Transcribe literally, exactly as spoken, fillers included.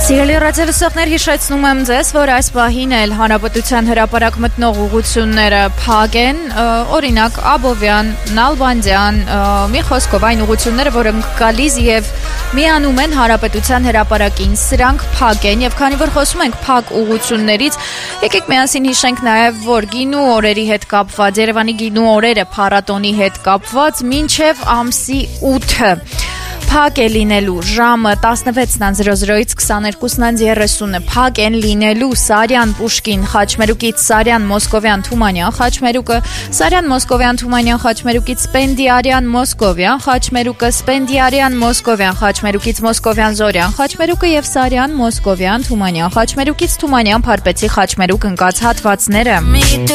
Սիրելի ռադիոլսողներ, հիշեցնում եմ ձեզ, որ այս պահին էլ Հանրապետության հրապարակ մտնող ուղղությունները փակ են, օրինակ Աբովյան, Նալբանդյան, մի խոսքով այն ուղղությունները, որոնք գալիս եւ միանում են Հանրապետության հրապարակին, սրանք փակ են եւ քանի որ խոսում ենք փակ ուղղություններից, եկեք միասին հիշենք նաեւ, որ գինու օրերի հետ կապված, Երևանի գինու օրերը փառատոնի հետ կապված մինչեւ ամսի ութը փակ է լինելու ժամը տասնվեցն զրո զրոից քսաներկուսն երեսունը փակ են լինելու Սարյան Պուշկին Խաչմերուկից Սարյան Մոսկովյան Թումանյան Խաչմերուկը, Սարյան Մոսկովյան Թումանյան Խաչմերուկից Սպենդիարյան Մոսկովյան Խաչմերուկը, Սպենդիարյան Մոսկովյան Խաչմերուկից Մոսկովյան Զորյան Խաչմերուկը եւ Սարյան Մոսկովյան Թումանյան Խաչմերուկից Թումանյան Փարպեցի Խաչմերուկ ընկած հատվածները։